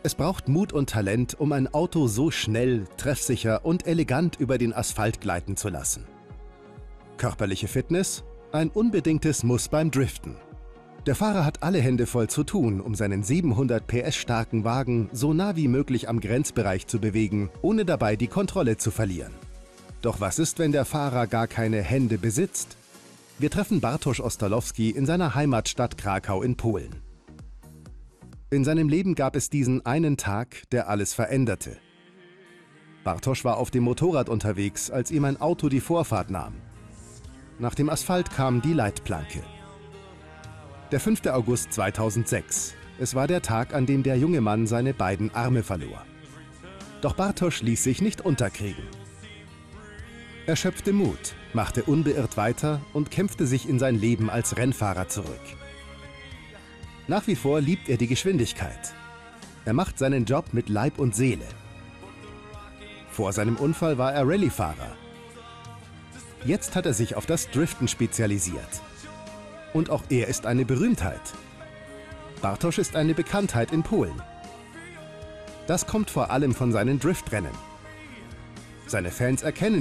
Es braucht Mut und Talent, um ein Auto so schnell, treffsicher und elegant über den Asphalt gleiten zu lassen. Körperliche Fitness? Ein unbedingtes Muss beim Driften. Der Fahrer hat alle Hände voll zu tun, um seinen 700 PS starken Wagen so nah wie möglich am Grenzbereich zu bewegen, ohne dabei die Kontrolle zu verlieren. Doch was ist, wenn der Fahrer gar keine Hände besitzt? Wir treffen Bartosz Ostalowski in seiner Heimatstadt Krakau in Polen. In seinem Leben gab es diesen einen Tag, der alles veränderte. Bartosz war auf dem Motorrad unterwegs, als ihm ein Auto die Vorfahrt nahm. Nach dem Asphalt kam die Leitplanke. Der 5. August 2006. Es war der Tag, an dem der junge Mann seine beiden Arme verlor. Doch Bartosz ließ sich nicht unterkriegen. Er schöpfte Mut, machte unbeirrt weiter und kämpfte sich in sein Leben als Rennfahrer zurück. Nach wie vor liebt er die Geschwindigkeit. Er macht seinen Job mit Leib und Seele. Vor seinem Unfall war er Rallyefahrer. Jetzt hat er sich auf das Driften spezialisiert. Und auch er ist eine Berühmtheit. Bartosz ist eine Bekanntheit in Polen. Das kommt vor allem von seinen Driftrennen. Seine Fans erkennen